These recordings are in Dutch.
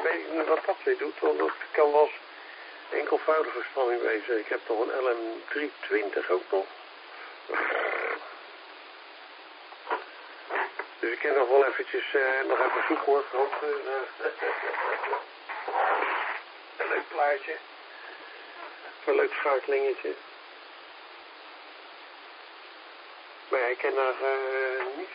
weet ik niet wat dat weer doet, want dat kan wel eens enkelvoudige spanning wezen. Ik heb nog een LM320 ook nog. Dus ik kan nog wel eventjes nog even zoeken hoor, Frans. Een leuk plaatje. Een leuk schakelingetje. Maar ja, ik kan daar niet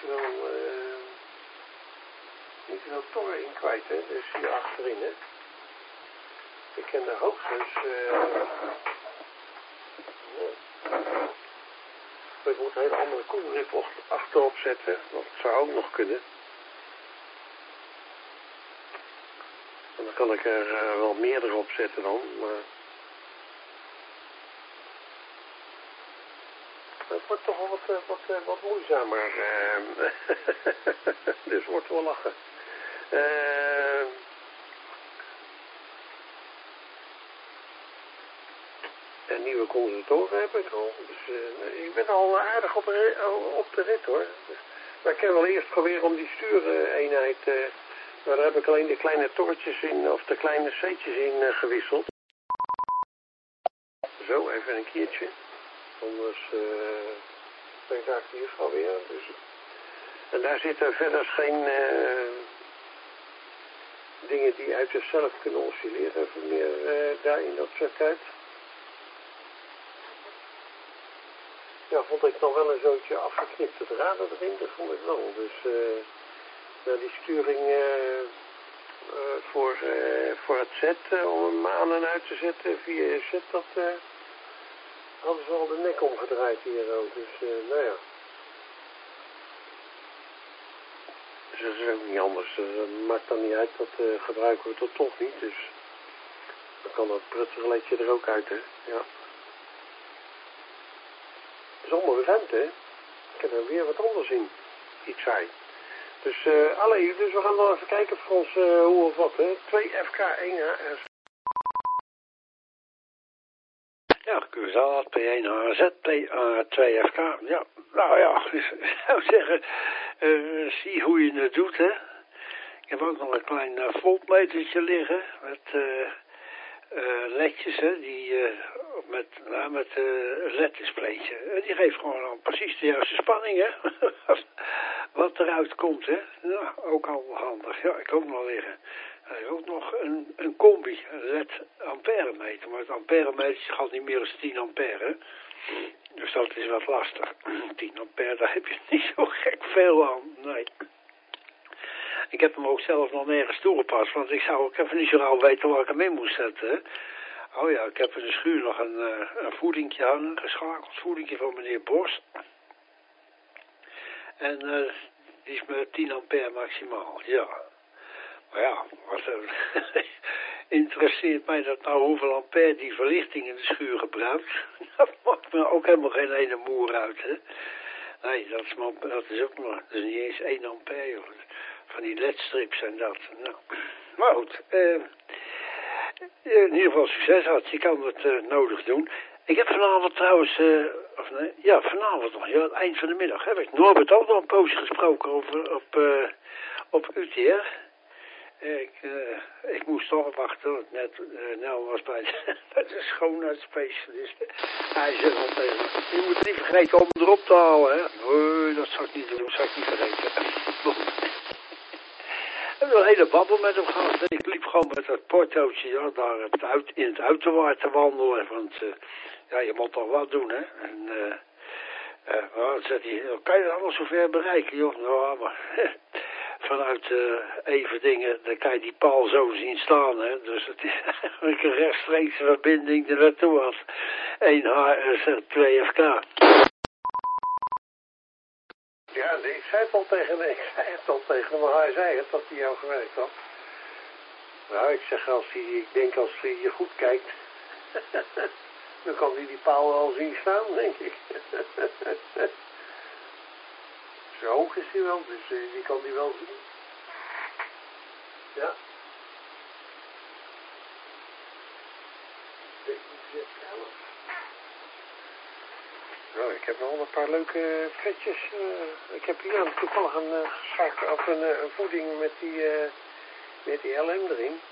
zoveel torren in kwijt, hè. Dus hier achterin, hè. Ik kan daar hoogstens... ik moet een hele andere koelrip achterop zetten. Dat zou ook nog kunnen. En dan kan ik er wel meerdere op zetten dan, maar... Het wordt toch wel wat moeizamer. Dus wordt wel lachen. En nieuwe condensatoren heb ik al. Dus ik ben al aardig op de rit hoor. Maar ik kan wel eerst proberen om die stuureenheid... maar daar heb ik alleen de kleine torretjes in, of de kleine C'tjes in gewisseld. Zo, even een keertje. Anders dan raakt die juffrouw weer. Dus. En daar zitten verder geen dingen die uit zichzelf kunnen oscilleren. Even meer daar in dat circuit. Ja, vond ik nog wel een zootje afgeknipte draden erin. Dat vond ik wel. Dus die sturing voor het zetten, om hem aan en uit te zetten via je zet, dat... hadden ze al de nek omgedraaid hier ook, dus nou ja. Dus dat is ook niet anders, dat maakt dan niet uit, dat gebruiken we tot toch niet, dus dan kan dat prutseletje er ook uit, hè, ja. Het is onbekend, hè. Ik heb er weer wat anders in, iets zei. Dus, dus we gaan wel even kijken voor ons hoe of wat, hè. 2FK1HS. Ja, Curazaat, P1HZ, PA2FK. Ja, nou ja, ik zou zeggen, zie hoe je het doet, hè. Ik heb ook nog een klein voltmetertje liggen met ledjes, hè, die met LED-displaytje. Die geeft gewoon al precies de juiste spanning, hè. Wat eruit komt, hè. Nou, ook al handig. Ja, ik ook nog liggen. Hij heeft ook nog een combi, een LED amperemeter, maar het amperemeter gaat niet meer dan 10 ampère. Hè? Dus dat is wat lastig. 10 ampère, daar heb je niet zo gek veel aan, nee. Ik heb hem ook zelf nog nergens toegepast, want ik zou ook even niet zo gauw weten waar ik hem in moest zetten. Hè? Oh ja, ik heb in de schuur nog een voedingje hangen, een geschakeld voedingje van meneer Borst. En die is met 10 ampère maximaal, ja. Maar ja, wat interesseert mij dat nou hoeveel ampère die verlichting in de schuur gebruikt? Dat maakt me ook helemaal geen ene moer uit, hè. Nee, dat is ook nog, dat is niet eens 1 ampère, joh. Van die ledstrips en dat. Nou, maar goed, in ieder geval succes had. Je kan het nodig doen. Ik heb vanavond trouwens, vanavond nog, ja, het eind van de middag, heb ik Norbert ook nog een poosje gesproken over op UTR. Ik moest toch wachten, want net Nel was bij de schoonheidsspecialist. Hij zei al tegen me, je moet niet vergeten om erop te halen, hè. Nee, dat zou ik niet doen, dat zou ik niet vergeten. Ik heb een hele babbel met hem gehad. Ik liep gewoon met dat portootje, ja, daar in het uiterwaard te wandelen, want ja, je moet toch wat doen, hè. En dan zei hij, kan je dat allemaal zo ver bereiken, joh? Nou, maar... Vanuit Everdingen, dan kan je die paal zo zien staan, hè. Dus het is eigenlijk een rechtstreekse verbinding er naartoe had. 1HS, 2FK. Ja, ik zei het al tegen hem, maar hij zei het, dat hij jou gewerkt had. Nou, ik zeg, ik denk als hij je goed kijkt, dan kan hij die paal wel zien staan, denk ik. Zo hoog is hij wel, dus die kan hij wel zien. Ja. Nou, ik heb nog een paar leuke vetjes. Ik heb hier toevallig een voeding met die LM erin.